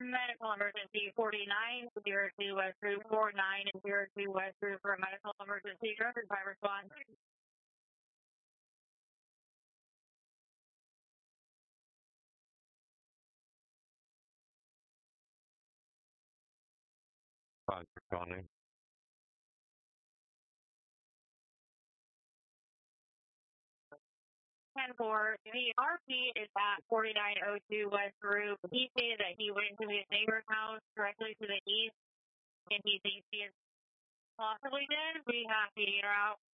Medical emergency 4902 West Route 4902 West Route for a medical emergency. Directed by response. Hi, Connie. 10-4, the RP is at 4902 West Route. He stated that he went to his neighbor's house directly to the east, and he thinks he is possibly dead. We have to get her out.